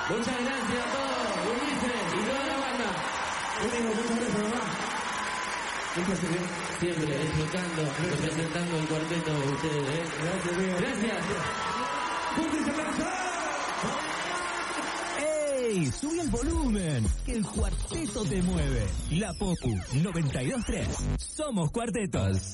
Muchas gracias a todos, Ulises y toda la banda. Muchas gracias, mamá. Siempre explicando, representando el cuarteto de ustedes. Gracias, Diego. Gracias. ¡Juntos a lanzar! ¡Ey! ¡Sube el volumen! Que el cuarteto te mueve. La Popu 92.3. Somos Cuartetos.